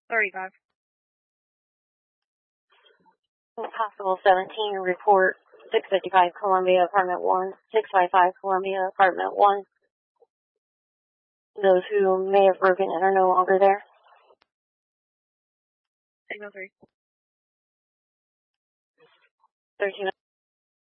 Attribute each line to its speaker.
Speaker 1: 35.
Speaker 2: Possible 17, report 655 Columbia, apartment 1, 655 Columbia, apartment 1. Those who may have broken in are no longer there.
Speaker 1: Signal 3.
Speaker 2: 13.